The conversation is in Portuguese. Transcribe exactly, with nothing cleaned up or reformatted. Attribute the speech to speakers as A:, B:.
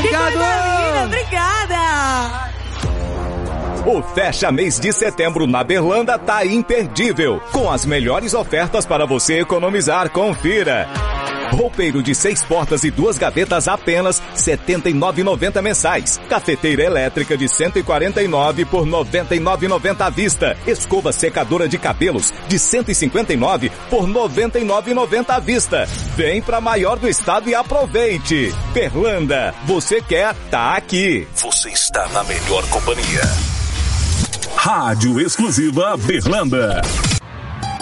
A: Obrigado!
B: Que coisa linda, obrigada!
C: O Fecha Mês de Setembro na Berlanda tá imperdível, com as melhores ofertas para você economizar. Confira. Roupeiro de seis portas e duas gavetas apenas setenta e nove reais e noventa centavos mensais. Cafeteira elétrica de cento e quarenta e nove reais por noventa e nove reais e noventa centavos à vista. Escova secadora de cabelos de cento e cinquenta e nove reais por noventa e nove reais e noventa centavos à vista. Vem pra maior do estado e aproveite. Berlanda, você quer, tá aqui.
D: Você está na melhor companhia. Rádio Exclusiva Berlanda.